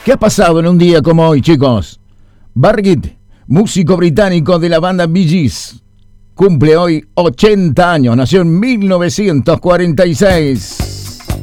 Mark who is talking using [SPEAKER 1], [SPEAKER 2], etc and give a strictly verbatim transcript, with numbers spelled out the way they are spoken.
[SPEAKER 1] ¿Qué ha pasado en un día como hoy, chicos? Bargit, músico británico de la banda Bee Gees, cumple hoy ochenta años, nació en mil novecientos cuarenta y seis.